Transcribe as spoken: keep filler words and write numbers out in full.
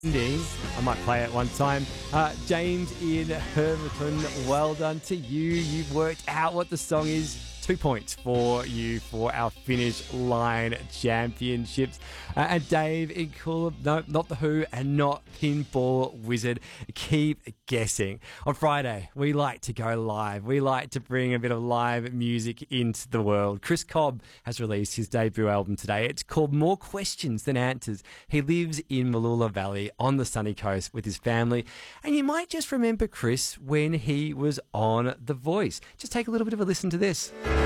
ending. I might play it one time. Uh, James in Hermiton, well done to you. You've worked out what the song is. Two points for you for our Finish Line Championships. Uh, and Dave in Coolum, no, not The Who and not Pinball Wizard. Keep guessing. On Friday, we like to go live. We like to bring a bit of live music into the world. Chris Cobb has released his debut album today. It's called More Questions Than Answers. He lives in Mooloolah Valley on the sunny coast with his family. And you might just remember Chris when he was on The Voice. Just take a little bit of a listen to this.